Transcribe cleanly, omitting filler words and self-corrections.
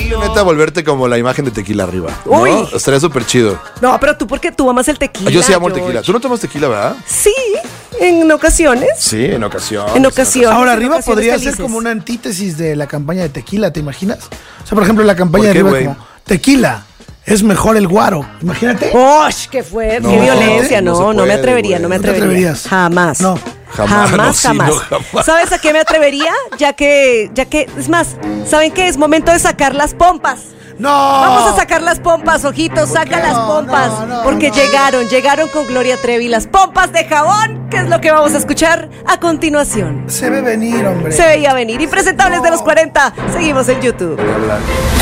Chile, neta, volverte como la imagen de Tequila Arriba, ¿no? Uy. Estaría súper chido. No, pero tú, porque tú amas el tequila. Yo sí amo el George. tequila. ¿Tú no tomas tequila, verdad? Sí, en ocasiones. Sí, en ocasiones. En ocasiones. Ahora, en Arriba ocasiones podría felices. ser como una antítesis de la campaña de Tequila, ¿te imaginas? O sea, por ejemplo, la campaña ¿Por de qué, Arriba güey? como Tequila, es mejor el guaro. Imagínate. ¡Osh! ¡Qué fuerte! No, ¡Qué violencia! no se No, no me puede, atrevería, güey. no me No te atrevería. atreverías. Jamás. No. Jamás, no, sí, jamás. no, jamás. ¿Sabes a qué me atrevería? Ya que, es más, ¿saben qué? Es momento de sacar las pompas. No. Vamos a sacar las pompas, ojitos, saca las pompas. Porque llegaron con Gloria Trevi las pompas de jabón, que es lo que vamos a escuchar a continuación. Se ve venir, hombre. Se veía venir. Impresentables de los 40. Seguimos en YouTube. Hablar.